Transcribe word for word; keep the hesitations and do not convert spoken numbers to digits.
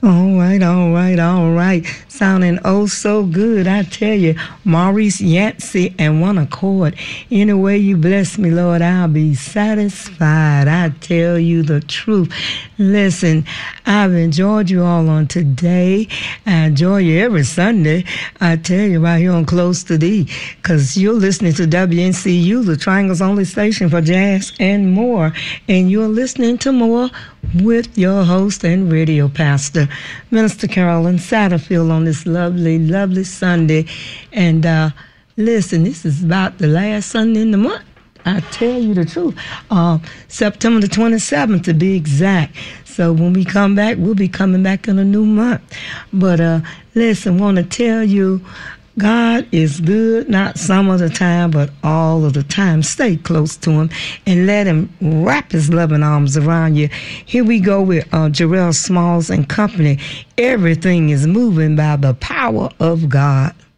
All right, all right, all right. Sounding oh so good, I tell you. Maurice Yancey and One Accord. Any way you bless me, Lord, I'll be satisfied. I tell you the truth. Listen, I've enjoyed you all on today. I enjoy you every Sunday. I tell you, right here on Close to Thee, because you're listening to W N C U, the Triangle's only station for jazz and more. And you're listening to more with your host and radio pastor, Minister Carolyn Satterfield, on this lovely, lovely Sunday. And uh, listen, this is about the last Sunday in the month. I tell you the truth. Uh, September the twenty-seventh to be exact. So when we come back, we'll be coming back in a new month. But uh, listen, want to tell you, God is good, not some of the time, but all of the time. Stay close to him and let him wrap his loving arms around you. Here we go with uh, Jarrell Smalls and Company. Everything is moving by the power of God.